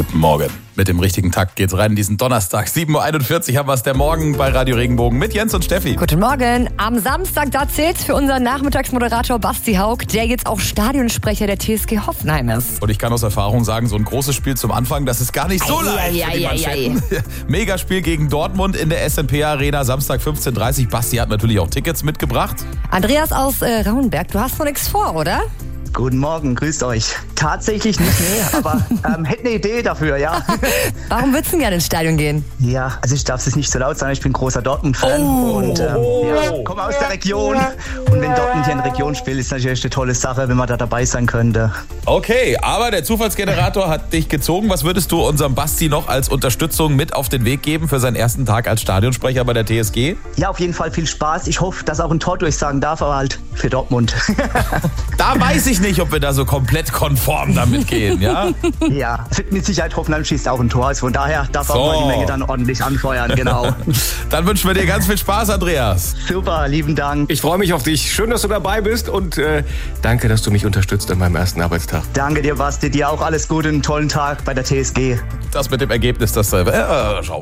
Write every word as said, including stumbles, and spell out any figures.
Guten Morgen. Mit dem richtigen Takt geht's rein in diesen Donnerstag. sieben Uhr einundvierzig haben wir es der Morgen bei Radio Regenbogen mit Jens und Steffi. Guten Morgen. Am Samstag, da zählt's für unseren Nachmittagsmoderator Basti Haug, der jetzt auch Stadionsprecher der T S G Hoffenheim ist. Und ich kann aus Erfahrung sagen, so ein großes Spiel zum Anfang, das ist gar nicht so Ei, leicht ei, für die ei, ei, Manschetten. Megaspiel gegen Dortmund in der S and P Arena, Samstag fünfzehn Uhr dreißig. Basti hat natürlich auch Tickets mitgebracht. Andreas aus äh, Rauenberg, du hast noch nichts vor, oder? Guten Morgen, grüßt euch. Tatsächlich nicht, nee, aber ähm, hätte eine Idee dafür, ja. Warum würdest du gerne ins Stadion gehen? Ja, also ich darf es nicht so laut sagen, ich bin großer Dortmund-Fan Oh. und ähm, ja, komme aus der Region. Und wenn Dortmund hier in der Region spielt, ist natürlich eine tolle Sache, wenn man da dabei sein könnte. Okay, aber der Zufallsgenerator hat dich gezogen. Was würdest du unserem Basti noch als Unterstützung mit auf den Weg geben für seinen ersten Tag als Stadionsprecher bei der T S G? Ja, auf jeden Fall viel Spaß. Ich hoffe, dass auch ein Tor durchsagen darf, aber halt für Dortmund. Da weiß ich nicht, ob wir da so komplett konform damit gehen, ja? Ja, mit Sicherheit Hoffenheim schießt auch ein Tor. Also von daher darf So. auch mal die Menge dann ordentlich anfeuern, genau. Dann wünschen wir dir ganz viel Spaß, Andreas. Super, lieben Dank. Ich freue mich auf dich. Schön, dass du dabei bist und äh, danke, dass du mich unterstützt an meinem ersten Arbeitstag. Danke dir, Basti. Dir auch alles Gute, einen tollen Tag bei der T S G. Das mit dem Ergebnis, das äh, äh, schau mal.